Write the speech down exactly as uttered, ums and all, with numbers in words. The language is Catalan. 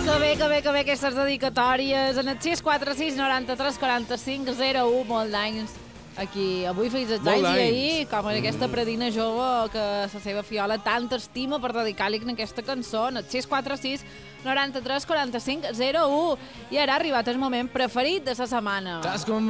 Que bé, que bé, que bé aquestes dedicatòries. En el sis quatre sis noranta-tres quaranta-cinc zero u, molt d'anys. Aquí, avui feis els anys i ahir, com en aquesta predina jove que la seva fiola tant estima per dedicar-li en aquesta cançó, en el sis quatre sis noranta-tres quaranta-cinc zero u. I ara ha arribat el moment preferit de la setmana.